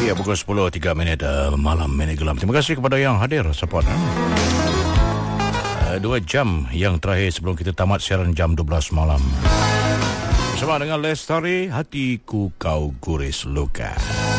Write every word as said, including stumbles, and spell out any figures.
Ya, pukul sepuluh tiga minit uh, malam minit gelam. Terima kasih kepada yang hadir support. Eh. Uh, dua jam yang terakhir sebelum kita tamat siaran jam dua belas malam. Bersama dengan Lestari, Hatiku Kau Guris Luka.